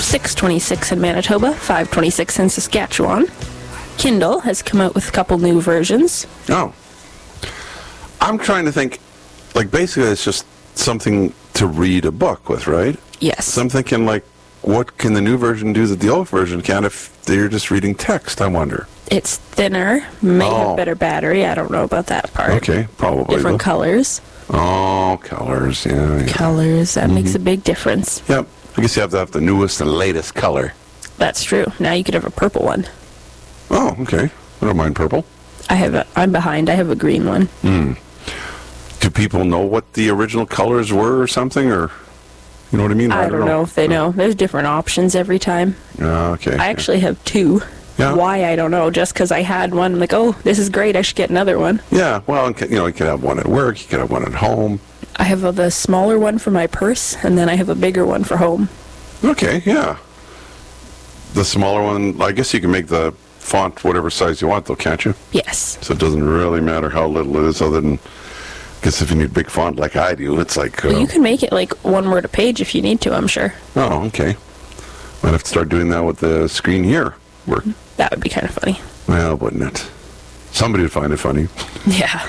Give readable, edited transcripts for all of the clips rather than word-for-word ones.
$6.26 in Manitoba, $5.26 in Saskatchewan. Kindle has come out with a couple new versions. Oh. I'm trying to think, like, basically it's just something to read a book with, right? Yes. So I'm thinking, like, what can the new version do that the old version can't if they're just reading text, I wonder? It's thinner, may have better battery. I don't know about that part. Okay, probably. Different colors. Oh, colors, yeah. Colors, that makes a big difference. Yep. I guess you have to have the newest and latest color. That's true. Now you could have a purple one. Oh, okay. I don't mind purple. I'm behind. I have a green one. Do people know what the original colors were or something, or you know what I mean? I don't know if they know. There's different options every time. Okay. I actually have two. Yeah. Why, I don't know. Just because I had one, I'm like, oh, this is great. I should get another one. Yeah, well, you know, you could have one at work, you could have one at home. I have the smaller one for my purse, and then I have a bigger one for home. Okay, yeah. The smaller one, I guess you can make the font whatever size you want, though, can't you? Yes. So it doesn't really matter how little it is, other than, I guess if you need big font like I do, it's like... Well, you can make it like one word a page if you need to, I'm sure. Oh, okay. Might have to start doing that with the screen here. That would be kind of funny. Well, wouldn't it? Somebody would find it funny. Yeah.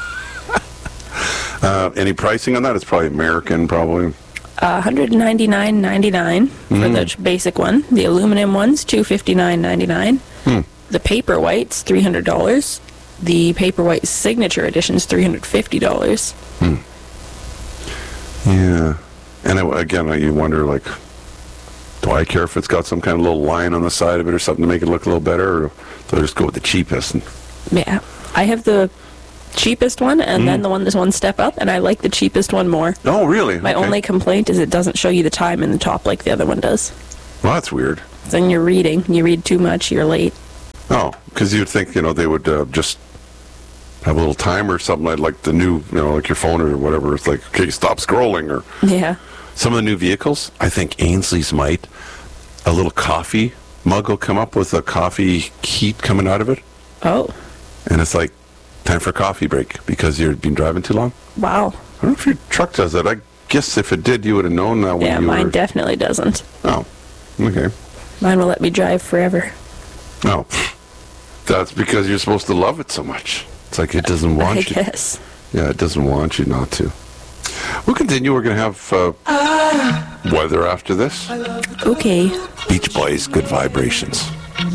Any pricing on that? It's probably American, probably. $199.99 for the basic one. The aluminum one's $259.99. The Paperwhite's $300. The Paperwhite Signature Edition's $350. Yeah. And again, you wonder, like, do I care if it's got some kind of little line on the side of it or something to make it look a little better, or do I just go with the cheapest? Yeah. I have the cheapest one, and then the one that's one step up, and I like the cheapest one more. Oh, really? My only complaint is it doesn't show you the time in the top like the other one does. Well, that's weird. Then you're reading. You read too much, you're late. Oh, because you'd think, you know, they would just have a little timer or something like the new, you know, like your phone or whatever. It's like, okay, stop scrolling. Or Yeah. some of the new vehicles, I think Ainsley's might, a little coffee mug will come up with a coffee heat coming out of it. Oh. And it's like, time for a coffee break because you've been driving too long. Wow. I don't know if your truck does that. I guess if it did, you would have known that when Yeah, you mine were... definitely doesn't. Oh, okay. Mine will let me drive forever. Oh, that's because you're supposed to love it so much. It's like it doesn't want you. I guess. Yeah, it doesn't want you not to. We'll continue. We're going to have weather after this. Okay. Beach Boys, Good Vibrations.